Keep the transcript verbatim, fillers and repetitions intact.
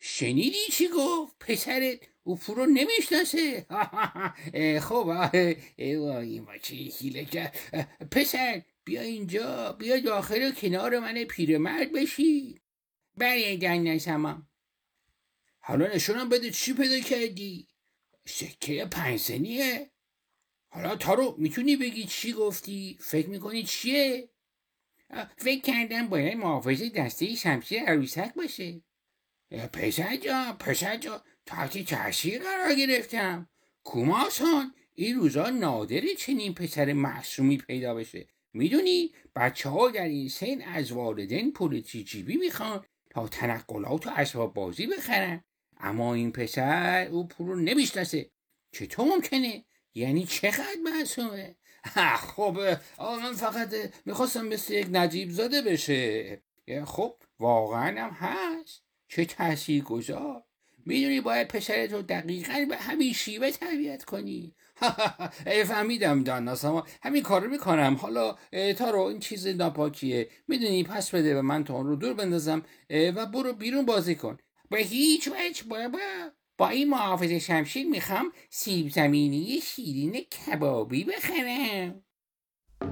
شنیدی چی گفت؟ پسرت او پول رو نمیشناسه. خب این بچه حیله کرد. پسر بیا اینجا، بیا داخل کنار من پیرمرد بشی. برگردن نشمم. حالا نشونم بده چی پیدا کردی؟ سکه پنج سنیه. حالا تارو میتونی بگی چی گفتی؟ فکر میکنی چیه؟ فکر کردم باید محافظ دسته شمشیر عروسک باشه. پسر جان پسر جان تحت تاثیر قرار گرفتم. کوماسان این روزا نادره چنین پسر معصومی پیدا بشه. میدونی بچه ها در این سن از والدین پول جیبی میخوان تا تنقلات و اسباب بازی بخرن، اما این پسر او پول رو نمیشناسه. چطور ممکنه؟ یعنی چقدر معصومه؟ خب آقا من فقط میخواستم مثل یک نجیب زاده بشه. خب واقعا هم هست. چه تحصیل گذار. میدونی باید پسرت رو دقیقا به همین شیوه تربیت کنی. فهمیدم داناسا، همین کار رو میکنم. حالا تا رو این چیز ناپاکیه میدونی، پس بده به من تا اون رو دور بندازم و برو بیرون بازی کن. به هیچ وجه بابا، با این محافظ شمشیر میخوام سیب زمینی شیرین کبابی بخرم.